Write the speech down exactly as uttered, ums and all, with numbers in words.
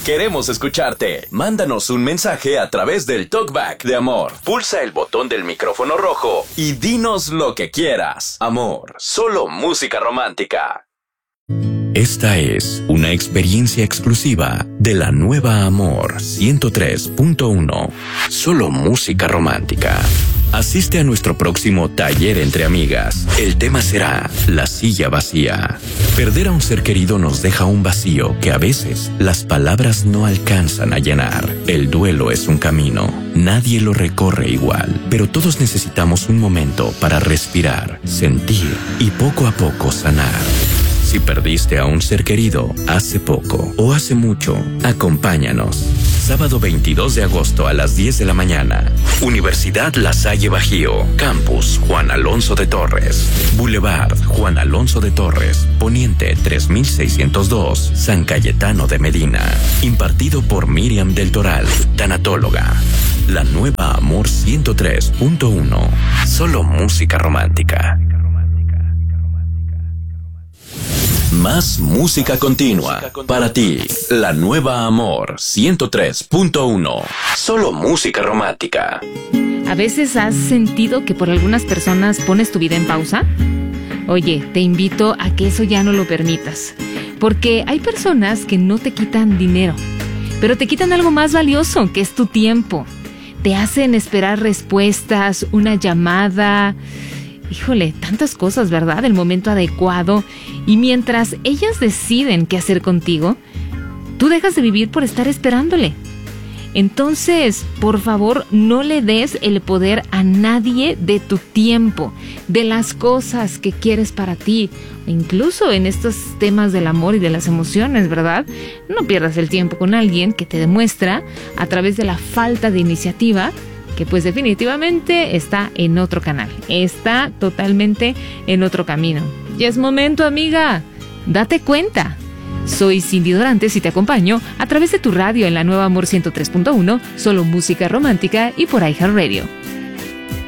Queremos escucharte. Mándanos un mensaje a través del Talkback de Amor. Pulsa el botón del micrófono rojo y dinos lo que quieras. Amor, solo música romántica. Esta es una experiencia exclusiva de la nueva Amor ciento tres punto uno. Solo música romántica. Asiste a nuestro próximo taller entre amigas. El tema será la silla vacía. Perder a un ser querido nos deja un vacío que a veces las palabras no alcanzan a llenar. El duelo es un camino. Nadie lo recorre igual, pero todos necesitamos un momento para respirar, sentir y poco a poco sanar. Si perdiste a un ser querido hace poco o hace mucho, acompáñanos. Sábado veintidós de agosto a las diez de la mañana. Universidad La Salle Bajío. Campus Juan Alonso de Torres. Boulevard Juan Alonso de Torres. Poniente tres mil seiscientos dos. San Cayetano de Medina. Impartido por Miriam del Toral, tanatóloga. La nueva Amor ciento tres punto uno. Solo música romántica. Más música continua para ti. La nueva Amor ciento tres punto uno. Solo música romántica. ¿A veces has sentido que por algunas personas pones tu vida en pausa? Oye, te invito a que eso ya no lo permitas. Porque hay personas que no te quitan dinero, pero te quitan algo más valioso, que es tu tiempo. Te hacen esperar respuestas, una llamada... Híjole, tantas cosas, ¿verdad? El momento adecuado. Y mientras ellas deciden qué hacer contigo, tú dejas de vivir por estar esperándole. Entonces, por favor, no le des el poder a nadie de tu tiempo, de las cosas que quieres para ti. Incluso en estos temas del amor y de las emociones, ¿verdad? No pierdas el tiempo con alguien que te demuestra, a través de la falta de iniciativa, que pues definitivamente está en otro canal, está totalmente en otro camino. Ya es momento, amiga, date cuenta. Soy Cindy Dorantes y te acompaño a través de tu radio en la nueva Amor ciento tres punto uno, solo música romántica y por iHeartRadio.